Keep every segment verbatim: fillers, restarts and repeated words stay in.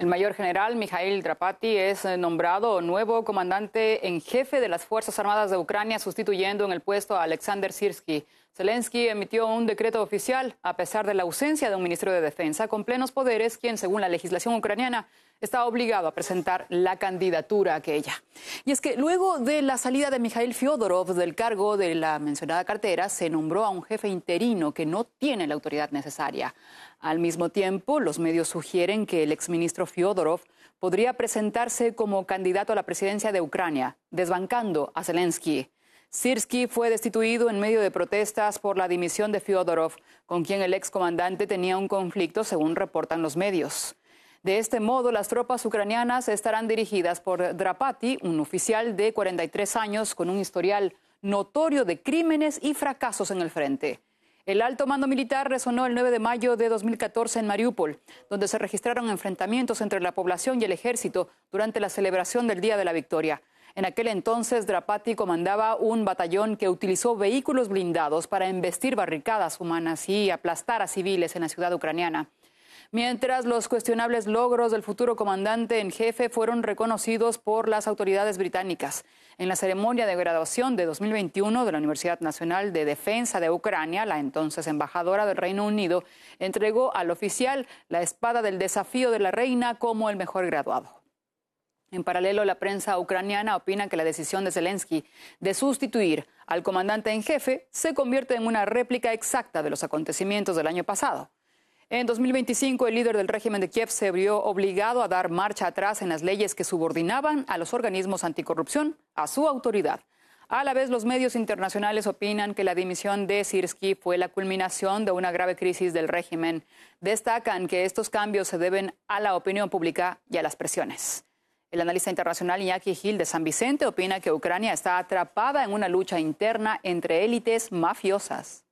mayor general Mikhail Drapati es nombrado nuevo comandante en jefe de las Fuerzas Armadas de Ucrania, sustituyendo en el puesto a Alexander Sirski. Zelensky emitió un decreto oficial a pesar de la ausencia de un ministro de Defensa con plenos poderes, quien, según la legislación ucraniana, está obligado a presentar la candidatura a aquella. Y es que luego de la salida de Mikhail Fyodorov del cargo de la mencionada cartera, se nombró a un jefe interino que no tiene la autoridad necesaria. Al mismo tiempo, los medios sugieren que el exministro Fyodorov podría presentarse como candidato a la presidencia de Ucrania, desbancando a Zelensky. Sirski fue destituido en medio de protestas por la dimisión de Fyodorov, con quien el excomandante tenía un conflicto, según reportan los medios. De este modo, las tropas ucranianas estarán dirigidas por Drapati, un oficial de cuarenta y tres años con un historial notorio de crímenes y fracasos en el frente. El alto mando militar resonó el nueve de mayo de dos mil catorce en Mariupol, donde se registraron enfrentamientos entre la población y el ejército durante la celebración del Día de la Victoria. En aquel entonces, Drapati comandaba un batallón que utilizó vehículos blindados para embestir barricadas humanas y aplastar a civiles en la ciudad ucraniana. Mientras, los cuestionables logros del futuro comandante en jefe fueron reconocidos por las autoridades británicas. En la ceremonia de graduación de dos mil veintiuno de la Universidad Nacional de Defensa de Ucrania, la entonces embajadora del Reino Unido entregó al oficial la espada del desafío de la reina como el mejor graduado. En paralelo, la prensa ucraniana opina que la decisión de Zelensky de sustituir al comandante en jefe se convierte en una réplica exacta de los acontecimientos del año pasado. En dos mil veinticinco, el líder del régimen de Kiev se vio obligado a dar marcha atrás en las leyes que subordinaban a los organismos anticorrupción a su autoridad. A la vez, los medios internacionales opinan que la dimisión de Sirski fue la culminación de una grave crisis del régimen. Destacan que estos cambios se deben a la opinión pública y a las presiones. El analista internacional Iñaki Gil de San Vicente opina que Ucrania está atrapada en una lucha interna entre élites mafiosas.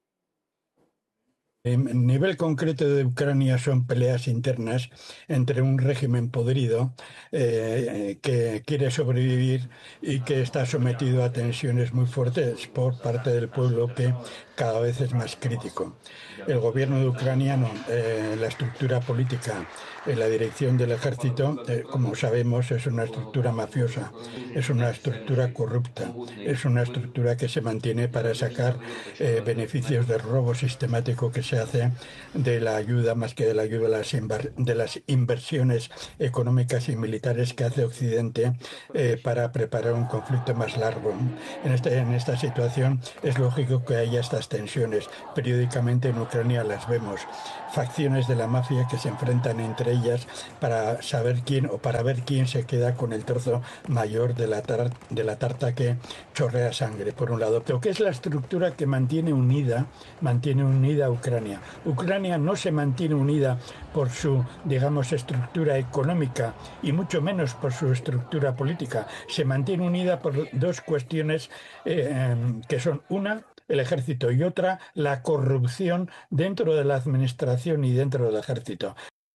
El nivel concreto de Ucrania son peleas internas entre un régimen podrido eh, que quiere sobrevivir y que está sometido a tensiones muy fuertes por parte del pueblo, que cada vez es más crítico. El gobierno de ucraniano, eh, la estructura política, eh, la dirección del ejército, eh, como sabemos, es una estructura mafiosa, es una estructura corrupta, es una estructura que se mantiene para sacar eh, beneficios del robo sistemático que se hace de la ayuda, más que de la ayuda, de las, inver de las inversiones económicas y militares que hace Occidente eh, para preparar un conflicto más largo. En, este, en esta situación es lógico que haya estas tensiones. Periódicamente en Ucrania las vemos. Facciones de la mafia que se enfrentan entre ellas para saber quién o para ver quién se queda con el trozo mayor de la, tar de la tarta que chorrea sangre, por un lado. Pero ¿qué es la estructura que mantiene unida, mantiene unida a Ucrania? Ucrania no se mantiene unida por su, digamos, estructura económica y mucho menos por su estructura política. Se mantiene unida por dos cuestiones eh, que son: una, el ejército, y otra, la corrupción dentro de la administración y dentro del ejército.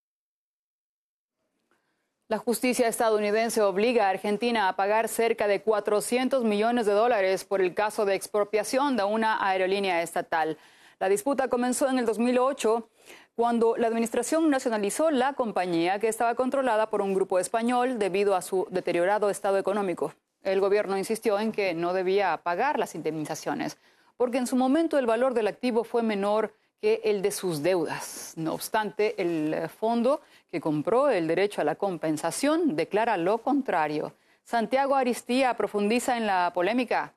La justicia estadounidense obliga a Argentina a pagar cerca de cuatrocientos millones de dólares por el caso de expropiación de una aerolínea estatal. La disputa comenzó en el dos mil ocho, cuando la administración nacionalizó la compañía, que estaba controlada por un grupo español debido a su deteriorado estado económico. El gobierno insistió en que no debía pagar las indemnizaciones, porque en su momento el valor del activo fue menor que el de sus deudas. No obstante, el fondo que compró el derecho a la compensación declara lo contrario. Santiago Aristía profundiza en la polémica.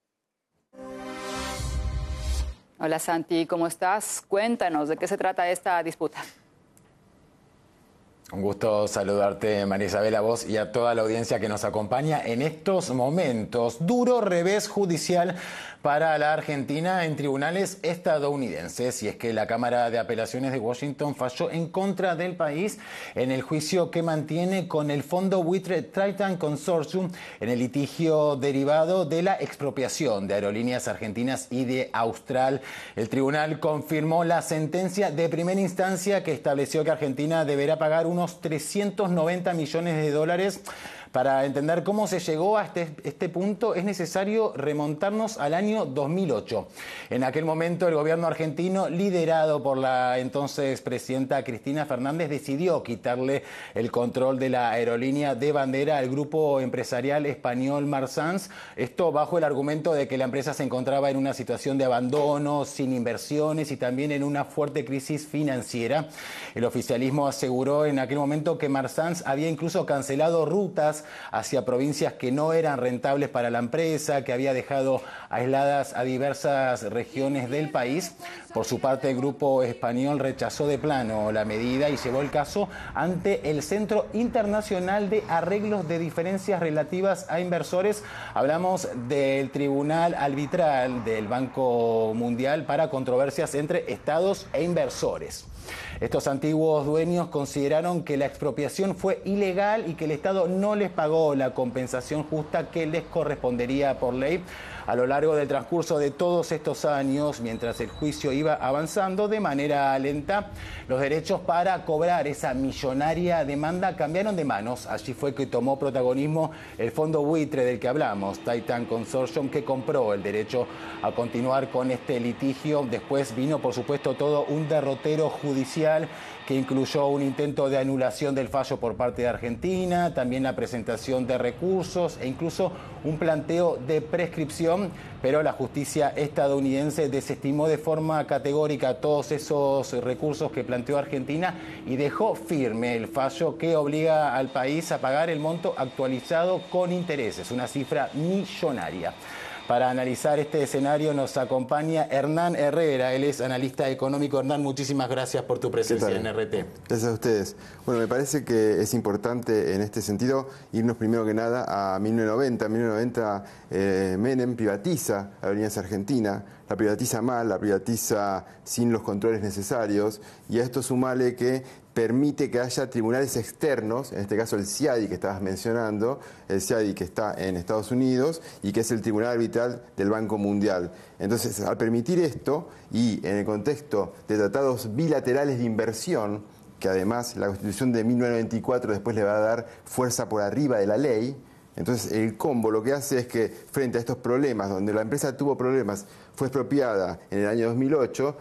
Hola Santi, ¿cómo estás? Cuéntanos de qué se trata esta disputa. Un gusto saludarte, María Isabel, a vos y a toda la audiencia que nos acompaña en estos momentos. Duro revés judicial para la Argentina en tribunales estadounidenses, y es que la Cámara de Apelaciones de Washington falló en contra del país en el juicio que mantiene con el fondo buitre Triton Consortium en el litigio derivado de la expropiación de aerolíneas argentinas y de Austral. El tribunal confirmó la sentencia de primera instancia que estableció que Argentina deberá pagar unos trescientos noventa millones de dólares Para entender cómo se llegó a este, este punto es necesario remontarnos al año dos mil ocho. En aquel momento el gobierno argentino, liderado por la entonces presidenta Cristina Fernández, decidió quitarle el control de la aerolínea de bandera al grupo empresarial español Marsans. Esto bajo el argumento de que la empresa se encontraba en una situación de abandono, sin inversiones y también en una fuerte crisis financiera. El oficialismo aseguró en aquel momento que Marsans había incluso cancelado rutas hacia provincias que no eran rentables para la empresa, que había dejado aisladas a diversas regiones del país. Por su parte, el grupo español rechazó de plano la medida y llevó el caso ante el Centro Internacional de Arreglos de Diferencias Relativas a Inversores. Hablamos del Tribunal Arbitral del Banco Mundial para controversias entre estados e inversores. Estos antiguos dueños consideraron que la expropiación fue ilegal y que el Estado no les pagó la compensación justa que les correspondería por ley. A lo largo del transcurso de todos estos años, mientras el juicio iba avanzando de manera lenta, los derechos para cobrar esa millonaria demanda cambiaron de manos. Allí fue que tomó protagonismo el fondo buitre del que hablamos, Titan Consortium, que compró el derecho a continuar con este litigio. Después vino, por supuesto, todo un derrotero judicial que incluyó un intento de anulación del fallo por parte de Argentina, también la presentación de recursos e incluso un planteo de prescripción, pero la justicia estadounidense desestimó de forma categórica todos esos recursos que planteó Argentina y dejó firme el fallo que obliga al país a pagar el monto actualizado con intereses, una cifra millonaria. Para analizar este escenario nos acompaña Hernán Herrera, él es analista económico. Hernán, muchísimas gracias por tu presencia en R T. Gracias a ustedes. Bueno, me parece que es importante en este sentido irnos primero que nada a mil novecientos noventa. En mil novecientos noventa eh, Menem privatiza Aerolíneas Argentina, la privatiza mal, la privatiza sin los controles necesarios, y a esto sumale que permite que haya tribunales externos, en este caso el C I A D I que estabas mencionando, el C I A D I que está en Estados Unidos y que es el Tribunal Arbitral del Banco Mundial. Entonces, al permitir esto y en el contexto de tratados bilaterales de inversión, que además la Constitución de mil novecientos noventa y cuatro después le va a dar fuerza por arriba de la ley, entonces el combo lo que hace es que frente a estos problemas, donde la empresa tuvo problemas, fue expropiada en el año dos mil ocho,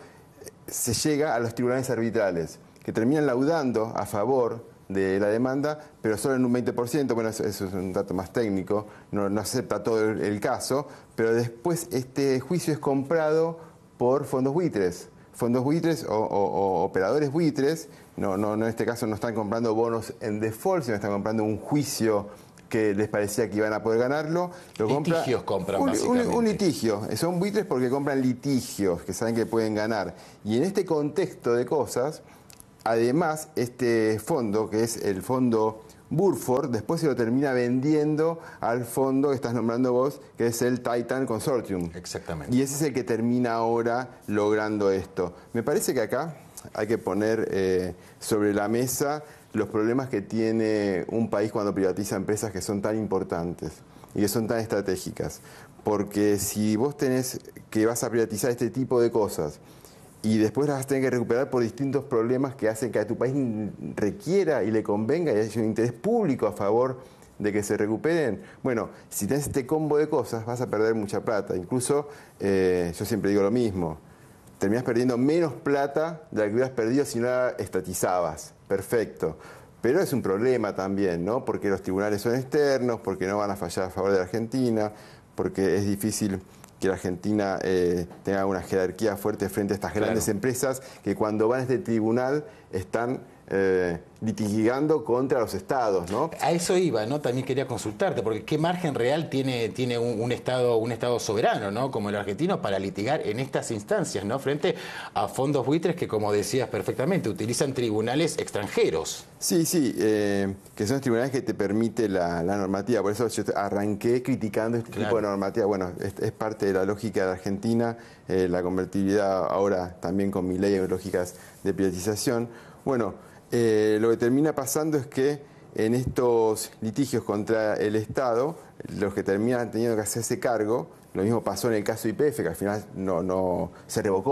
se llega a los tribunales arbitrales, que terminan laudando a favor de la demanda, pero solo en un veinte por ciento, bueno, eso, eso es un dato más técnico, no, no acepta todo el, el caso, pero después este juicio es comprado por fondos buitres, fondos buitres o, o, o operadores buitres, no, no, no en este caso no están comprando bonos en default, sino están comprando un juicio que les parecía que iban a poder ganarlo. Lo Litigios compra, compran, un, básicamente. Un, un litigio. Son buitres porque compran litigios, que saben que pueden ganar. Y en este contexto de cosas, además, este fondo, que es el fondo Burford, después se lo termina vendiendo al fondo que estás nombrando vos, que es el Titan Consortium. Exactamente. Y ese es el que termina ahora logrando esto. Me parece que acá hay que poner eh, sobre la mesa los problemas que tiene un país cuando privatiza empresas que son tan importantes y que son tan estratégicas. Porque si vos tenés que vas a privatizar este tipo de cosas y después las vas a tener que recuperar por distintos problemas que hacen que a tu país requiera y le convenga y haya un interés público a favor de que se recuperen, bueno, si tenés este combo de cosas vas a perder mucha plata. Incluso, eh, yo siempre digo lo mismo, terminás perdiendo menos plata de la que hubieras perdido si no la estatizabas. Perfecto. Pero es un problema también, ¿no? Porque los tribunales son externos, porque no van a fallar a favor de la Argentina, porque es difícil que la Argentina eh, tenga una jerarquía fuerte frente a estas grandes Claro. empresas que cuando van a este tribunal están eh, litigando contra los estados, ¿no? A eso iba, ¿no? También quería consultarte, porque ¿qué margen real tiene, tiene un, un estado, un estado soberano, ¿no? Como el argentino para litigar en estas instancias, ¿no? Frente a fondos buitres que, como decías perfectamente, utilizan tribunales extranjeros. Sí, sí, eh, que son los tribunales que te permite la, la normativa. Por eso yo arranqué criticando este Claro. tipo de normativa. Bueno, es, es parte de la lógica de la Argentina, eh, la convertibilidad ahora también con mi ley en lógicas de privatización. Bueno, eh, lo que termina pasando es que en estos litigios contra el Estado, los que terminan teniendo que hacerse cargo, lo mismo pasó en el caso Y P F, que al final no, no se revocó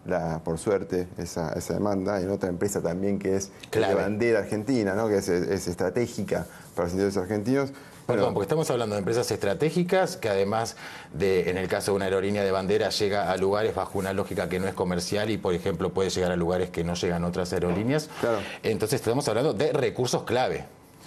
la, por suerte, esa, esa demanda, en otra empresa también que es Clave. de bandera argentina, ¿no? Que es, es estratégica para los intereses argentinos. Perdón, Bueno, porque estamos hablando de empresas estratégicas que además de, en el caso de una aerolínea de bandera, llega a lugares bajo una lógica que no es comercial y, por ejemplo, puede llegar a lugares que no llegan otras aerolíneas. Claro. Entonces estamos hablando de recursos clave.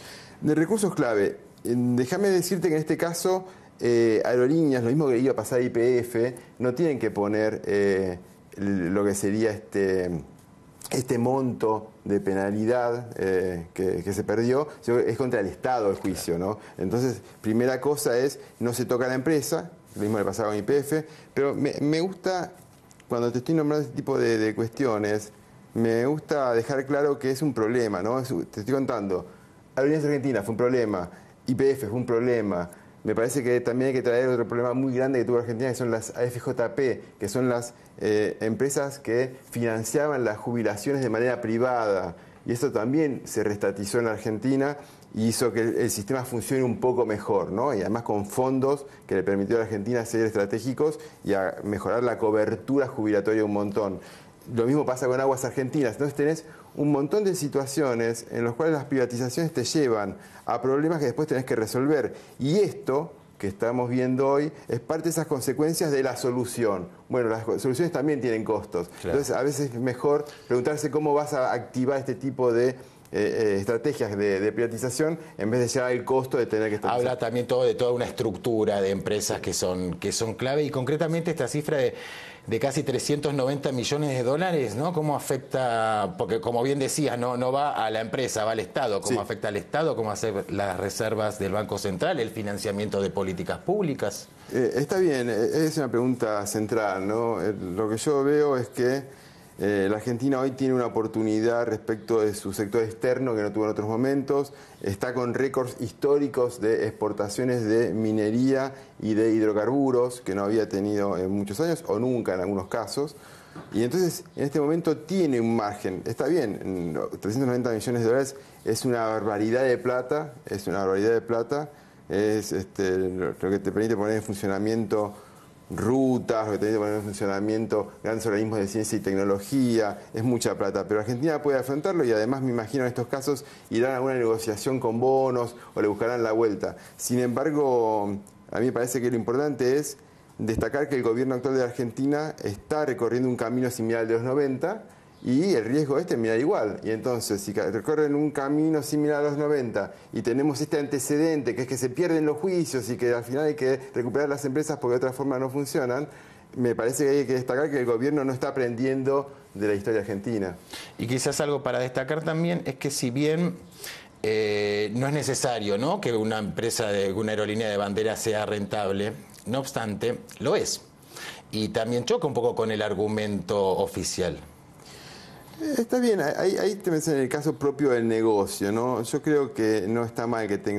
De recursos clave. Déjame decirte que en este caso, eh, aerolíneas, lo mismo que iba a pasar a Y P F, no tienen que poner eh, lo que sería este... este monto de penalidad eh, que, que se perdió, es contra el Estado el juicio, ¿no? Entonces, primera cosa es, no se toca a la empresa, lo mismo le pasaba con Y P F, pero me, me gusta, cuando te estoy nombrando este tipo de, de cuestiones, me gusta dejar claro que es un problema, ¿no? Es, te estoy contando, Aerolíneas Argentinas fue un problema, Y P F fue un problema. Me parece que también hay que traer otro problema muy grande que tuvo Argentina, que son las A F J P, que son las eh, empresas que financiaban las jubilaciones de manera privada. Y esto también se restatizó en la Argentina y hizo que el, el sistema funcione un poco mejor, ¿no? Y además con fondos que le permitió a la Argentina ser estratégicos y a mejorar la cobertura jubilatoria un montón. Lo mismo pasa con Aguas Argentinas. Entonces tenés un montón de situaciones en las cuales las privatizaciones te llevan a problemas que después tenés que resolver. Y esto que estamos viendo hoy es parte de esas consecuencias de la solución. Bueno, las soluciones también tienen costos. Claro. Entonces a veces es mejor preguntarse cómo vas a activar este tipo de Eh, eh, estrategias de, de privatización en vez de llevar el costo de tener que estar. Habla también todo de toda una estructura de empresas que son, que son clave y concretamente esta cifra de, de casi trescientos noventa millones de dólares, ¿no? ¿Cómo afecta? Porque como bien decías, no, no va a la empresa, va al Estado. ¿Cómo sí. afecta al Estado? ¿Cómo hacer las reservas del Banco Central, el financiamiento de políticas públicas? Eh, está bien, es una pregunta central, ¿no? Eh, lo que yo veo es que Eh, la Argentina hoy tiene una oportunidad respecto de su sector externo que no tuvo en otros momentos, está con récords históricos de exportaciones de minería y de hidrocarburos que no había tenido en muchos años o nunca en algunos casos, y entonces en este momento tiene un margen, está bien, trescientos noventa millones de dólares es una barbaridad de plata, es una barbaridad de plata, es este, lo que te permite poner en funcionamiento rutas, lo que tiene que poner en funcionamiento grandes organismos de ciencia y tecnología, es mucha plata, pero Argentina puede afrontarlo y además me imagino en estos casos irán a alguna negociación con bonos o le buscarán la vuelta. Sin embargo, a mí me parece que lo importante es destacar que el gobierno actual de Argentina está recorriendo un camino similar al de los noventa y el riesgo es terminar igual. Y entonces, si recorren un camino similar a los noventa y tenemos este antecedente, que es que se pierden los juicios y que al final hay que recuperar las empresas porque de otra forma no funcionan, me parece que hay que destacar que el gobierno no está aprendiendo de la historia argentina. Y quizás algo para destacar también es que si bien eh, no es necesario, ¿no?, que una empresa, de una aerolínea de bandera sea rentable, no obstante, lo es. Y también choca un poco con el argumento oficial. Está bien, ahí, ahí te mencioné el caso propio del negocio, ¿no? Yo creo que no está mal que tenga